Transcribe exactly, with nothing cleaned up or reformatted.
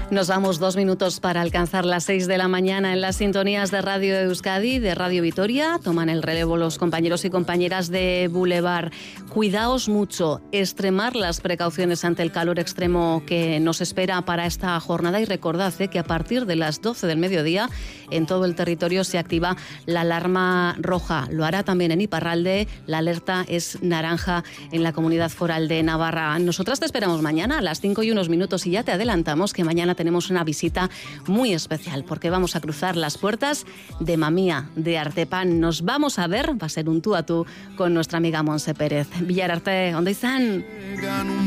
Nos vamos dos minutos para alcanzar las seis de la mañana en las sintonías de Radio Euskadi, de Radio Vitoria. Toman el relevo los compañeros y compañeras de Boulevard. Cuidaos mucho, extremar las precauciones ante el calor extremo que nos espera para esta jornada y recordad eh, que a partir de las doce del mediodía en todo el territorio se activa la alarma roja. Lo hará también en Iparralde, la alerta es naranja en la Comunidad Foral de Navarra. Nosotras te esperamos mañana a las cinco y unos minutos y ya te adelantamos que mañana tenemos una visita muy especial porque vamos a cruzar las puertas de Mamía, de Artepan. Nos vamos a ver, va a ser un tú a tú con nuestra amiga Monse Pérez. Villar Arte, ¿dónde están?